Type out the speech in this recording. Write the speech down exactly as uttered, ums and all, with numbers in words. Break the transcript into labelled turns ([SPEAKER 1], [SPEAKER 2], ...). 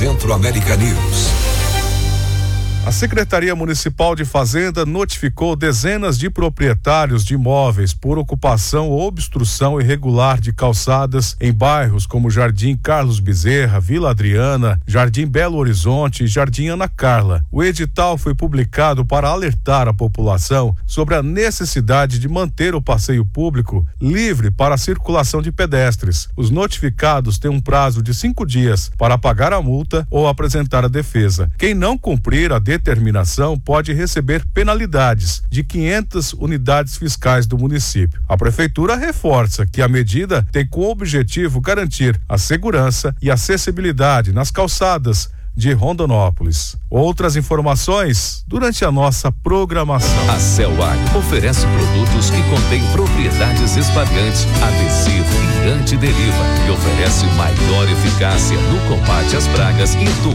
[SPEAKER 1] Centro América News.
[SPEAKER 2] A Secretaria Municipal de Fazenda notificou dezenas de proprietários de imóveis por ocupação ou obstrução irregular de calçadas em bairros como Jardim Carlos Bezerra, Vila Adriana, Jardim Belo Horizonte e Jardim Ana Carla. O edital foi publicado para alertar a população sobre a necessidade de manter o passeio público livre para a circulação de pedestres. Os notificados têm um prazo de cinco dias para pagar a multa ou apresentar a defesa. Quem não cumprir a determinação pode receber penalidades de quinhentas unidades fiscais do município. A prefeitura reforça que a medida tem como objetivo garantir a segurança e acessibilidade nas calçadas de Rondonópolis. Outras informações durante a nossa programação.
[SPEAKER 3] A Celag oferece produtos que contêm propriedades espalhantes, adesivo e antideriva e oferece maior eficácia no combate às pragas e